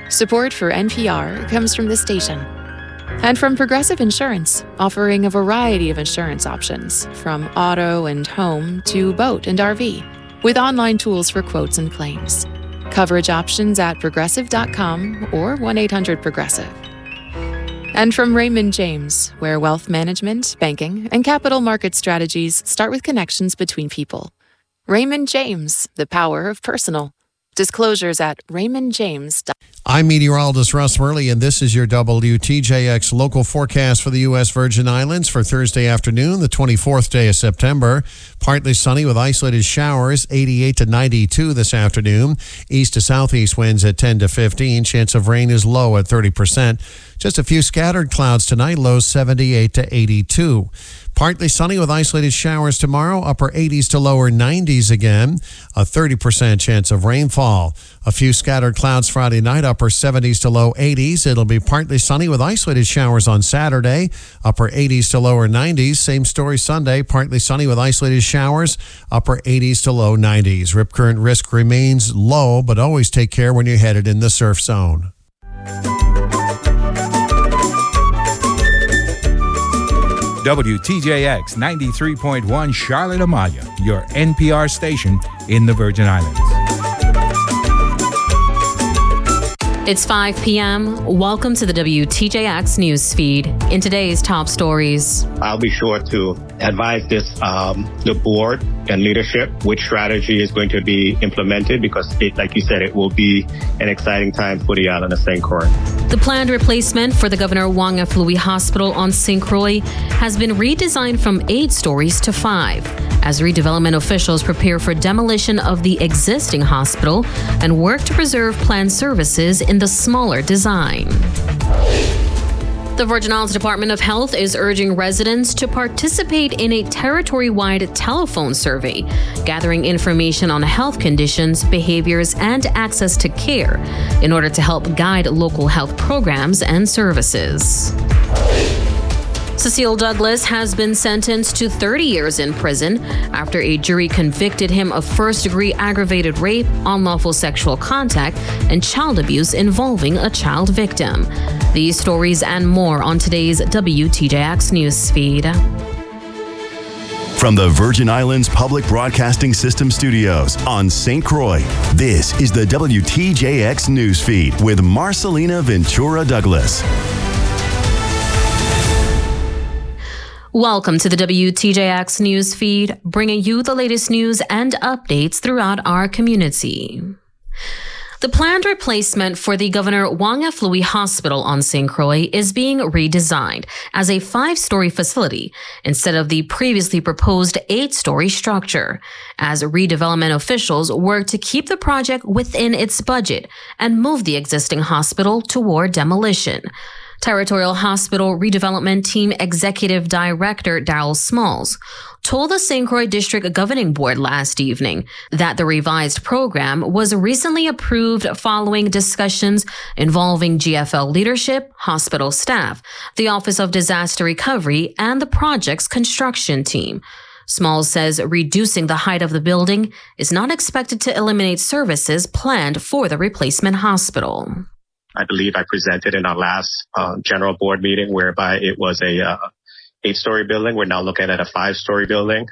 Support for NPR comes from this station and from Progressive Insurance, offering a variety of insurance options from auto and home to boat and RV, with online tools for quotes and claims. Coverage options at progressive.com or 1-800-PROGRESSIVE. And from Raymond James, where wealth management, banking, and capital market strategies start with connections between people. Raymond James, the power of personal. Disclosures at raymondjames.com. I'm meteorologist Russ Murley, and this is your WTJX local forecast for the U.S. Virgin Islands for Thursday afternoon, the 24th day of September. Partly sunny with isolated showers, 88 to 92 this afternoon. East to southeast winds at 10 to 15. Chance of rain is low at 30%. Just a few scattered clouds tonight, lows 78 to 82. Partly sunny with isolated showers tomorrow, upper 80s to lower 90s again. A 30% chance of rainfall. A few scattered clouds Friday night, upper 70s to low 80s. It'll be partly sunny with isolated showers on Saturday, upper 80s to lower 90s. Same story Sunday, partly sunny with isolated showers, upper 80s to low 90s. Rip current risk remains low, but always take care when you're headed in the surf zone. WTJX 93.1 Charlotte Amalia, your NPR station in the Virgin Islands. It's 5 p.m. Welcome to the WTJX news feed. In today's top stories, I'll be sure to advise the board and leadership which strategy is going to be implemented because, like you said, it will be an exciting time for the island of St. Croix. The planned replacement for the Governor Wong F. Louis Hospital on St. Croix has been redesigned from 8 stories to 5 as redevelopment officials prepare for demolition of the existing hospital and work to preserve planned services in the smaller design. The Virgin Islands Department of Health is urging residents to participate in a territory-wide telephone survey, gathering information on health conditions, behaviors, and access to care in order to help guide local health programs and services. Cecile Douglas has been sentenced to 30 years in prison after a jury convicted him of first-degree aggravated rape, unlawful sexual contact, and child abuse involving a child victim. These stories and more on today's WTJX news feed. From the Virgin Islands Public Broadcasting System studios on St. Croix, this is the WTJX news feed with Marcelina Ventura Douglas. Welcome to the WTJX news feed, bringing you the latest news and updates throughout our community. The planned replacement for the Governor Wong F. Louis Hospital on St. Croix is being redesigned as a 5-story facility instead of the previously proposed 8-story structure, as redevelopment officials work to keep the project within its budget and move the existing hospital toward demolition. Territorial Hospital Redevelopment Team Executive Director Daryl Smalls told the St. Croix District Governing Board last evening that the revised program was recently approved following discussions involving GFL leadership, hospital staff, the Office of Disaster Recovery, and the project's construction team. Smalls says reducing the height of the building is not expected to eliminate services planned for the replacement hospital. I believe I presented in our last general board meeting whereby it was a 8-story building. We're now looking at a 5-story building.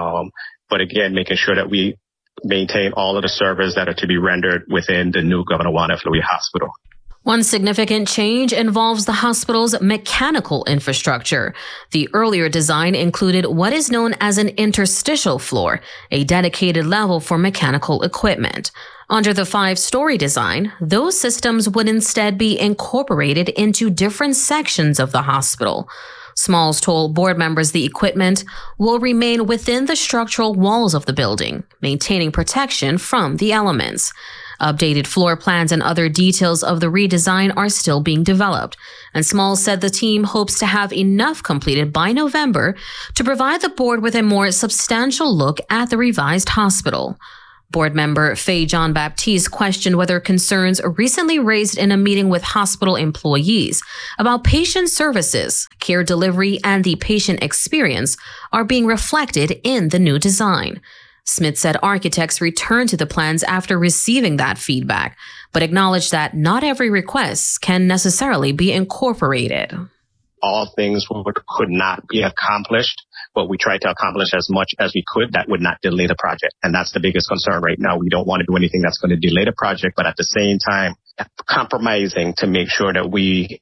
But again, making sure that we maintain all of the services that are to be rendered within the new Governor Wong F. Louis Hospital. One significant change involves the hospital's mechanical infrastructure. The earlier design included what is known as an interstitial floor, a dedicated level for mechanical equipment. Under the 5-story design, those systems would instead be incorporated into different sections of the hospital. Smalls told board members the equipment will remain within the structural walls of the building, maintaining protection from the elements. Updated floor plans and other details of the redesign are still being developed, and Smalls said the team hopes to have enough completed by November to provide the board with a more substantial look at the revised hospital. Board member Faye John Baptiste questioned whether concerns recently raised in a meeting with hospital employees about patient services, care delivery, and the patient experience are being reflected in the new design. Smith said architects returned to the plans after receiving that feedback, but acknowledged that not every request can necessarily be incorporated. All things could not be accomplished, but we tried to accomplish as much as we could that would not delay the project. And that's the biggest concern right now. We don't want to do anything that's going to delay the project, but at the same time, compromising to make sure that we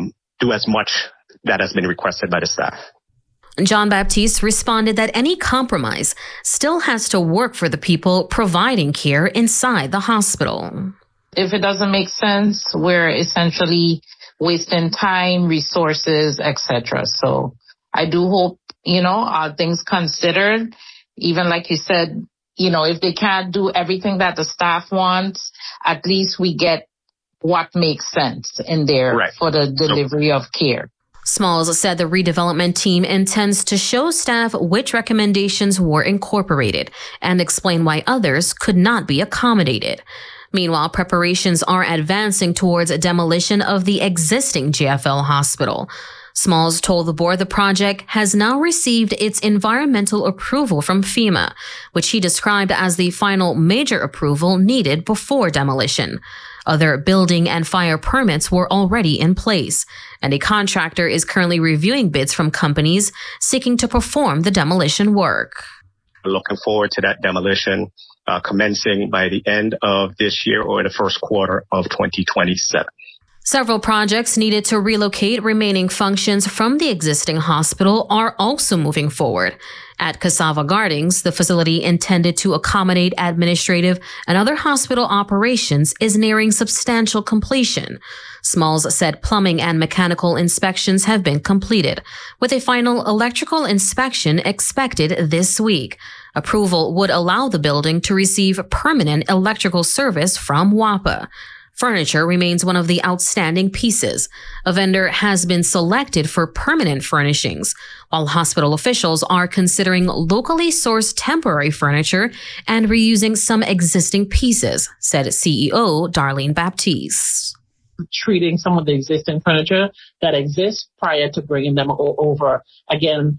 do as much that has been requested by the staff. John Baptiste responded that any compromise still has to work for the people providing care inside the hospital. If it doesn't make sense, we're essentially wasting time, resources, etc. So I do hope, all things considered, even like you said, if they can't do everything that the staff wants, at least we get what makes sense in there for the delivery of care. Smalls said the redevelopment team intends to show staff which recommendations were incorporated and explain why others could not be accommodated. Meanwhile, preparations are advancing towards a demolition of the existing JFL hospital. Smalls told the board the project has now received its environmental approval from FEMA, which he described as the final major approval needed before demolition. Other building and fire permits were already in place, and a contractor is currently reviewing bids from companies seeking to perform the demolition work. Looking forward to that demolition commencing by the end of this year or the first quarter of 2027. Several projects needed to relocate remaining functions from the existing hospital are also moving forward. At Cassava Gardens, the facility intended to accommodate administrative and other hospital operations is nearing substantial completion. Smalls said plumbing and mechanical inspections have been completed, with a final electrical inspection expected this week. Approval would allow the building to receive permanent electrical service from WAPA. Furniture remains one of the outstanding pieces. A vendor has been selected for permanent furnishings, while hospital officials are considering locally sourced temporary furniture and reusing some existing pieces, said CEO Darlene Baptiste. Treating some of the existing furniture that exists prior to bringing them over. Again,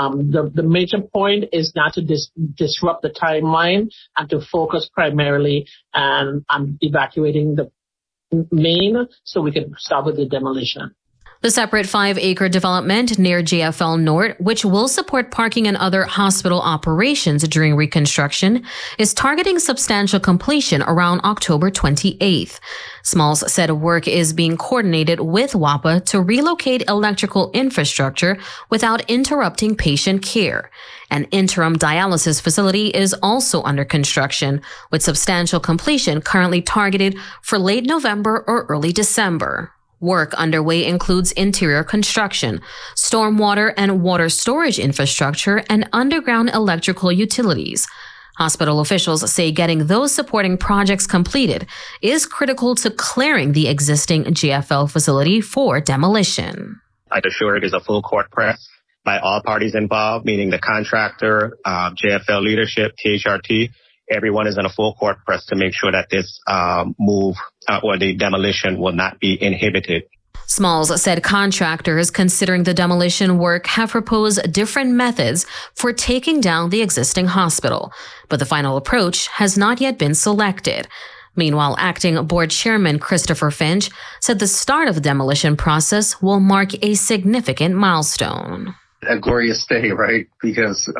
the major point is not to disrupt the timeline and to focus primarily on evacuating the main so we can start with the demolition. The separate 5-acre development near JFL North, which will support parking and other hospital operations during reconstruction, is targeting substantial completion around October 28th. Smalls said work is being coordinated with WAPA to relocate electrical infrastructure without interrupting patient care. An interim dialysis facility is also under construction, with substantial completion currently targeted for late November or early December. Work underway includes interior construction, stormwater and water storage infrastructure, and underground electrical utilities. Hospital officials say getting those supporting projects completed is critical to clearing the existing JFL facility for demolition. I assure it is a full court press by all parties involved, meaning the contractor, JFL leadership, THRT. Everyone is in a full court press to make sure that this move or the demolition will not be inhibited. Smalls said contractors considering the demolition work have proposed different methods for taking down the existing hospital, but the final approach has not yet been selected. Meanwhile, acting board chairman Christopher Finch said the start of the demolition process will mark a significant milestone. A glorious day, right? Because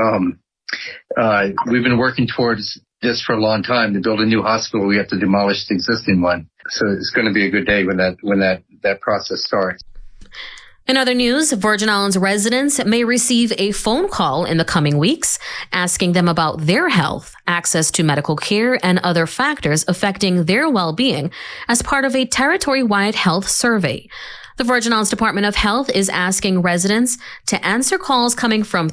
we've been working towards this for a long time. To build a new hospital, we have to demolish the existing one. So it's going to be a good day when that process starts. In other news, Virgin Islands residents may receive a phone call in the coming weeks asking them about their health, access to medical care, and other factors affecting their well-being as part of a territory-wide health survey. The Virgin Islands Department of Health is asking residents to answer calls coming from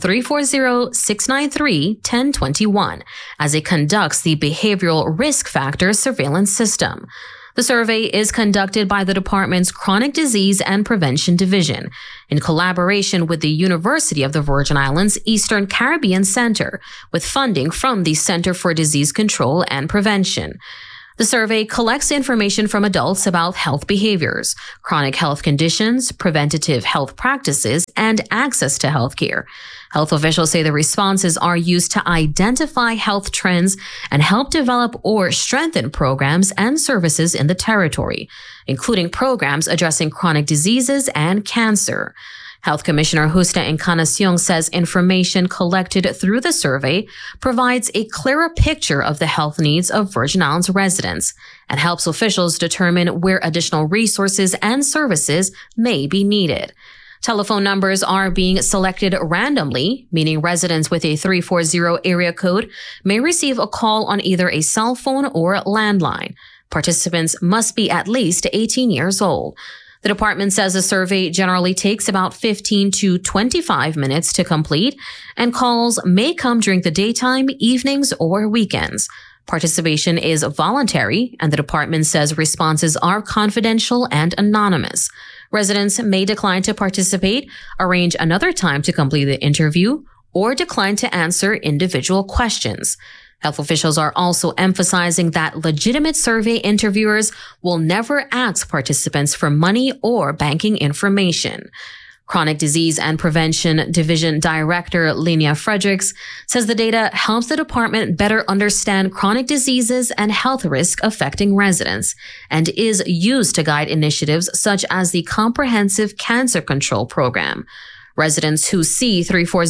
340-693-1021 as it conducts the Behavioral Risk Factors Surveillance System. The survey is conducted by the department's Chronic Disease and Prevention Division in collaboration with the University of the Virgin Islands Eastern Caribbean Center with funding from the Center for Disease Control and Prevention. The survey collects information from adults about health behaviors, chronic health conditions, preventative health practices, and access to health care. Health officials say the responses are used to identify health trends and help develop or strengthen programs and services in the territory, including programs addressing chronic diseases and cancer. Health Commissioner Justa Encarnacion says information collected through the survey provides a clearer picture of the health needs of Virgin Islands residents and helps officials determine where additional resources and services may be needed. Telephone numbers are being selected randomly, meaning residents with a 340 area code may receive a call on either a cell phone or landline. Participants must be at least 18 years old. The department says the survey generally takes about 15 to 25 minutes to complete, and calls may come during the daytime, evenings, or weekends. Participation is voluntary, and the department says responses are confidential and anonymous. Residents may decline to participate, arrange another time to complete the interview, or decline to answer individual questions. Health officials are also emphasizing that legitimate survey interviewers will never ask participants for money or banking information. Chronic Disease and Prevention Division Director Linnea Fredericks says the data helps the department better understand chronic diseases and health risk affecting residents and is used to guide initiatives such as the Comprehensive Cancer Control Program. Residents who see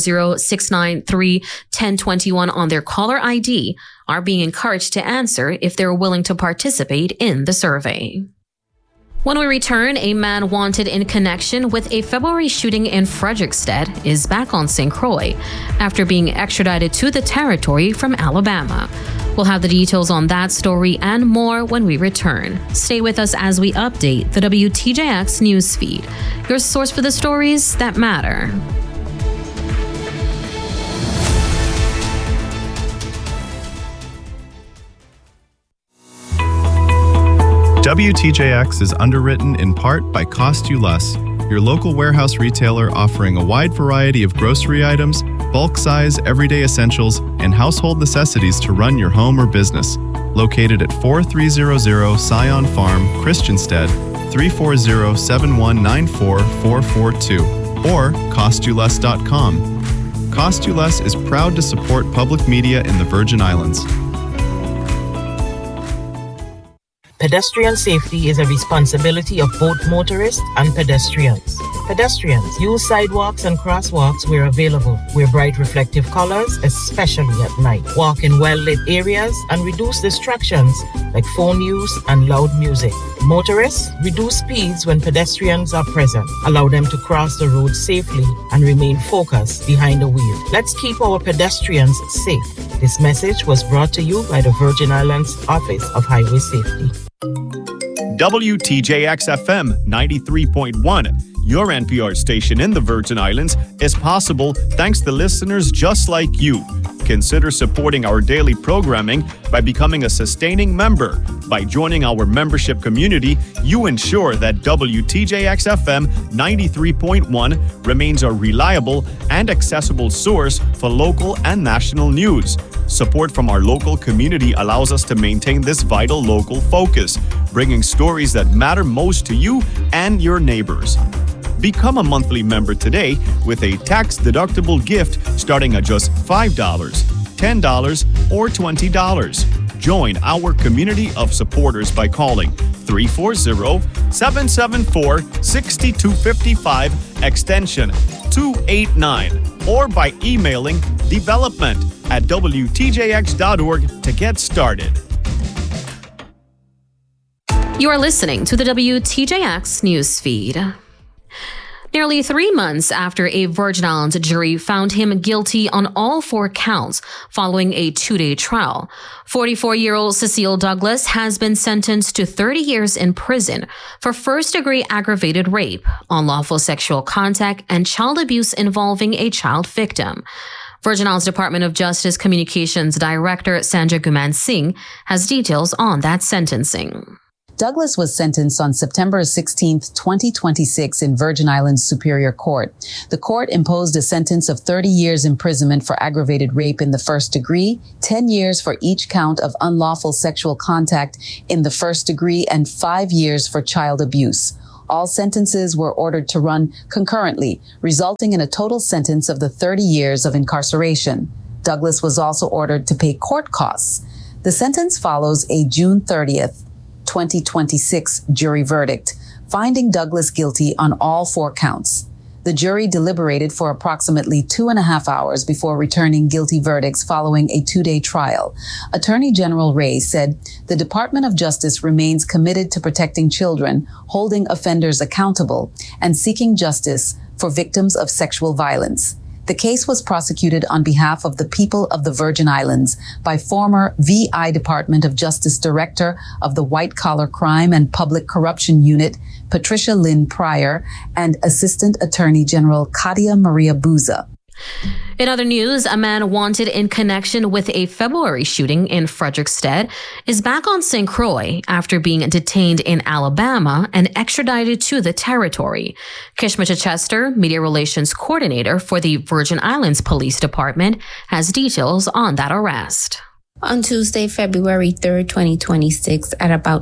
340-693-1021 on their caller ID are being encouraged to answer if they're willing to participate in the survey. When we return, a man wanted in connection with a February shooting in Frederiksted is back on St. Croix after being extradited to the territory from Alabama. We'll have the details on that story and more when we return. Stay with us as we update the WTJX newsfeed, your source for the stories that matter. WTJX is underwritten in part by Cost You Less, your local warehouse retailer offering a wide variety of grocery items, bulk size, everyday essentials, and household necessities to run your home or business. Located at 4300 Scion Farm, Christiansted, 340-7194442, or CostYouLess.com. Cost You Less is proud to support public media in the Virgin Islands. Pedestrian safety is a responsibility of both motorists and pedestrians. Pedestrians, use sidewalks and crosswalks where available. Wear bright reflective colors, especially at night. Walk in well-lit areas and reduce distractions like phone use and loud music. Motorists, reduce speeds when pedestrians are present. Allow them to cross the road safely and remain focused behind the wheel. Let's keep our pedestrians safe. This message was brought to you by the Virgin Islands Office of Highway Safety. WTJX-FM 93.1, your NPR station in the Virgin Islands, is possible thanks to listeners just like you. Consider supporting our daily programming by becoming a sustaining member. By joining our membership community, you ensure that WTJX-FM 93.1 remains a reliable and accessible source for local and national news. Support from our local community allows us to maintain this vital local focus, bringing stories that matter most to you and your neighbors. Become a monthly member today with a tax-deductible gift starting at just $5, $10, or $20. Join our community of supporters by calling 340-774-6255 extension 289 or by emailing development@wtjx.org to get started. You are listening to the WTJX newsfeed. Nearly 3 months after a Virgin Islands jury found him guilty on all 4 counts following a 2-day trial, 44-year-old Cecile Douglas has been sentenced to 30 years in prison for first-degree aggravated rape, unlawful sexual contact, and child abuse involving a child victim. Virgin Islands Department of Justice Communications Director Sandra Guman Singh has details on that sentencing. Douglas was sentenced on September 16, 2026 in Virgin Islands Superior Court. The court imposed a sentence of 30 years imprisonment for aggravated rape in the first degree, 10 years for each count of unlawful sexual contact in the first degree, and 5 years for child abuse. All sentences were ordered to run concurrently, resulting in a total sentence of the 30 years of incarceration. Douglas was also ordered to pay court costs. The sentence follows a June 30th, 2026 jury verdict, finding Douglas guilty on all 4 counts. The jury deliberated for approximately 2.5 hours before returning guilty verdicts following a 2-day trial. Attorney General Ray said the Department of Justice remains committed to protecting children, holding offenders accountable, and seeking justice for victims of sexual violence. The case was prosecuted on behalf of the people of the Virgin Islands by former VI Department of Justice Director of the White Collar Crime and Public Corruption Unit, Patricia Lynn Pryor, and Assistant Attorney General Katia Maria Buza. In other news, a man wanted in connection with a February shooting in Frederiksted is back on St. Croix after being detained in Alabama and extradited to the territory. Kishma Chichester, Media Relations Coordinator for the Virgin Islands Police Department, has details on that arrest. On Tuesday, February 3rd, 2026, at about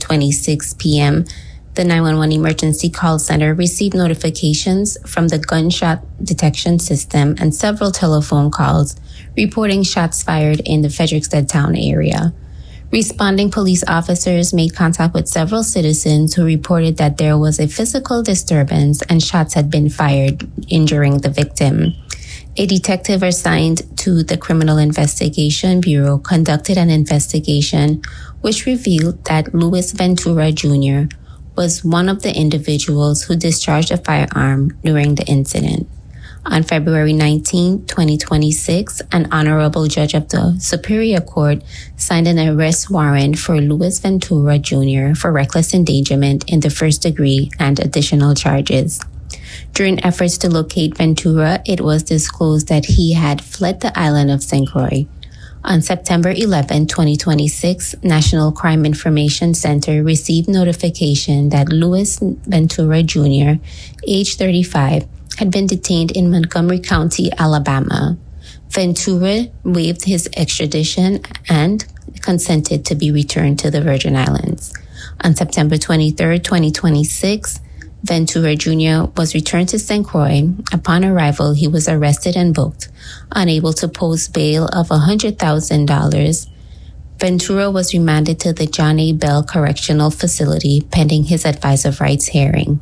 9:26 p.m., the 911 emergency call center received notifications from the gunshot detection system and several telephone calls reporting shots fired in the Frederiksted town area. Responding police officers made contact with several citizens who reported that there was a physical disturbance and shots had been fired, injuring the victim. A detective assigned to the Criminal Investigation Bureau conducted an investigation which revealed that Luis Ventura Jr. was one of the individuals who discharged a firearm during the incident. On February 19, 2026, an honorable judge of the Superior Court signed an arrest warrant for Luis Ventura Jr. for reckless endangerment in the first degree and additional charges. During efforts to locate Ventura, it was disclosed that he had fled the island of St. Croix. On September 11, 2026, National Crime Information Center received notification that Luis Ventura Jr., age 35, had been detained in Montgomery County, Alabama. Ventura waived his extradition and consented to be returned to the Virgin Islands. On September 23, 2026, Ventura Jr. was returned to St. Croix. Upon arrival, he was arrested and booked. Unable to post bail of $100,000, Ventura was remanded to the John A. Bell Correctional Facility pending his advice of rights hearing.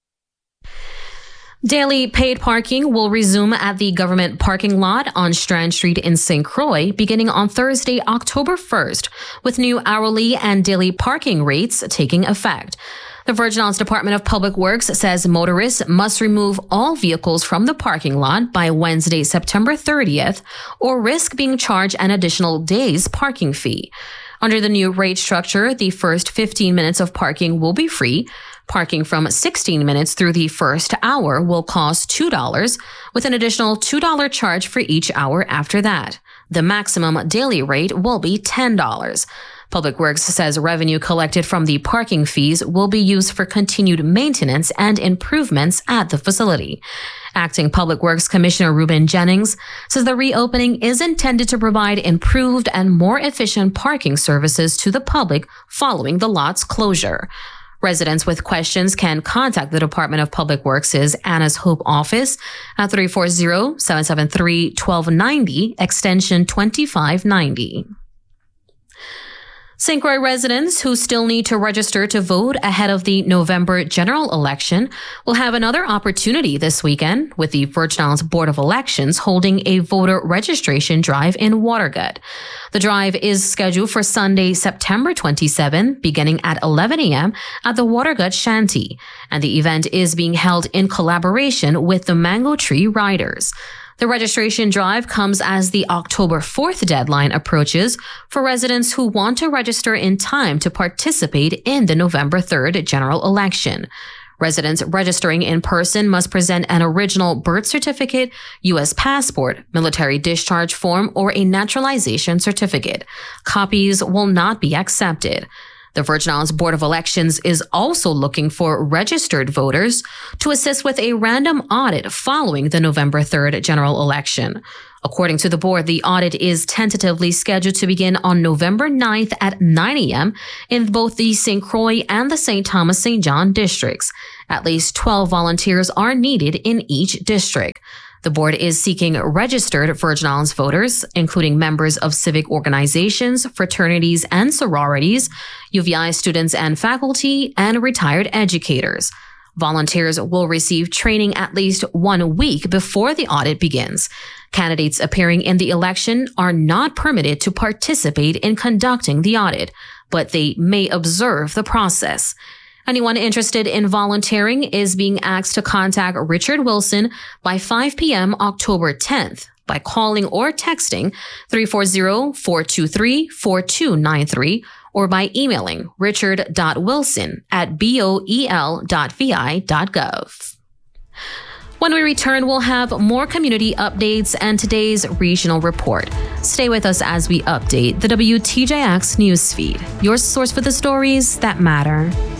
Daily paid parking will resume at the government parking lot on Strand Street in St. Croix beginning on Thursday, October 1st, with new hourly and daily parking rates taking effect. The Virgin Islands Department of Public Works says motorists must remove all vehicles from the parking lot by Wednesday, September 30th, or risk being charged an additional day's parking fee. Under the new rate structure, the first 15 minutes of parking will be free. Parking from 16 minutes through the first hour will cost $2, with an additional $2 charge for each hour after that. The maximum daily rate will be $10. Public Works says revenue collected from the parking fees will be used for continued maintenance and improvements at the facility. Acting Public Works Commissioner Ruben Jennings says the reopening is intended to provide improved and more efficient parking services to the public following the lot's closure. Residents with questions can contact the Department of Public Works' Anna's Hope office at 340-773-1290, extension 2590. St. Croix residents who still need to register to vote ahead of the November general election will have another opportunity this weekend, with the Virgin Islands Board of Elections holding a voter registration drive in Watergut. The drive is scheduled for Sunday, September 27, beginning at 11 a.m. at the Watergut Shanty, and the event is being held in collaboration with the Mango Tree Riders. The registration drive comes as the October 4th deadline approaches for residents who want to register in time to participate in the November 3rd general election. Residents registering in person must present an original birth certificate, U.S. passport, military discharge form, or a naturalization certificate. Copies will not be accepted. The Virgin Islands Board of Elections is also looking for registered voters to assist with a random audit following the November 3rd general election. According to the board, the audit is tentatively scheduled to begin on November 9th at 9 a.m. in both the St. Croix and the St. Thomas St. John districts. At least 12 volunteers are needed in each district. The board is seeking registered Virgin Islands voters, including members of civic organizations, fraternities and sororities, UVI students and faculty, and retired educators. Volunteers will receive training at least 1 week before the audit begins. Candidates appearing in the election are not permitted to participate in conducting the audit, but they may observe the process. Anyone interested in volunteering is being asked to contact Richard Wilson by 5 p.m. October 10th by calling or texting 340-423-4293 or by emailing richard.wilson@boel.vi.gov. When we return, we'll have more community updates and today's regional report. Stay with us as we update the WTJX newsfeed, your source for the stories that matter.